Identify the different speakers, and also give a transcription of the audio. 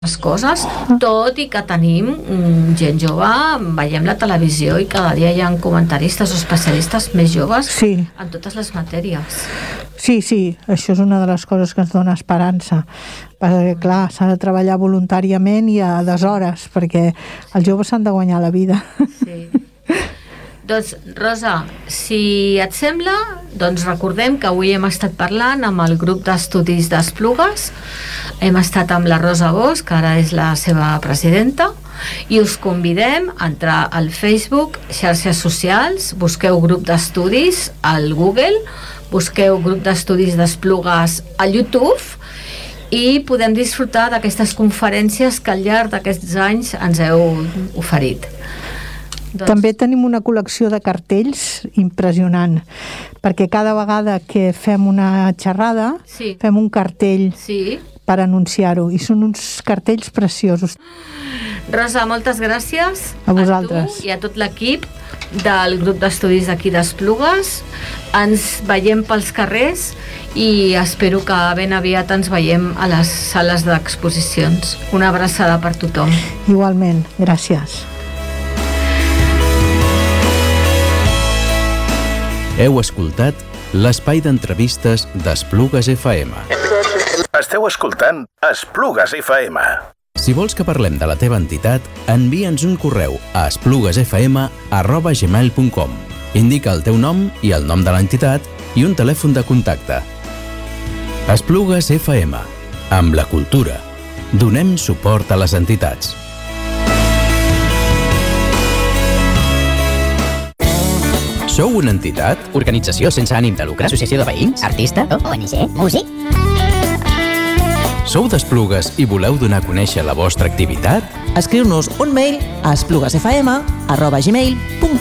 Speaker 1: les coses, tot i que tenim gent jove, veiem la televisió i cada dia hi ha comentaristes o especialistes més joves en totes les matèries.
Speaker 2: Sí, això és una de les coses que ens dona esperança, perquè clar, s'ha de treballar voluntàriament i a deshores, perquè els joves s'han de guanyar la vida.
Speaker 1: Sí. Doncs, Rosa, si et sembla, doncs recordem que avui hem estat parlant amb el grup d'estudis d'Esplugues, hem estat amb la Rosa Bosch, que ara és la seva presidenta, i us convidem a entrar al Facebook, xarxes socials, busqueu grup d'estudis al Google, busqueu grup d'estudis d'Esplugues a YouTube i podem disfrutar d'aquestes conferències que al llarg d'aquests anys ens heu oferit.
Speaker 2: També tenim una col·lecció de cartells impressionant, perquè cada vegada que fem una xerrada fem un cartell per anunciar-ho, i són uns cartells preciosos.
Speaker 1: Rosa, moltes gràcies
Speaker 2: a vosaltres.
Speaker 1: A tu i a tot l'equip del grup d'estudis d'aquí d'Esplugues. Ens veiem pels carrers i espero que ben aviat ens veiem a les sales d'exposicions. Una abraçada per tothom.
Speaker 2: Igualment, gràcies.
Speaker 3: Heu escoltat l'espai d'entrevistes d'Esplugues FM.
Speaker 4: Esteu escoltant Esplugues FM.
Speaker 3: Si vols que parlem de la teva entitat, envia'ns un correu a espluguesfm@gmail.com. Indica el teu nom i el nom de l'entitat i un telèfon de contacte. Esplugues FM. Amb la cultura. Donem suport a les entitats. Sou una entitat?
Speaker 5: Organització sense ànim de lucre? Associació de veïns? Artista? ONG? Músic?
Speaker 3: Sou d'Esplugues i voleu donar a conèixer la vostra activitat?
Speaker 6: Escriu-nos un mail a espluguesfm@gmail.com.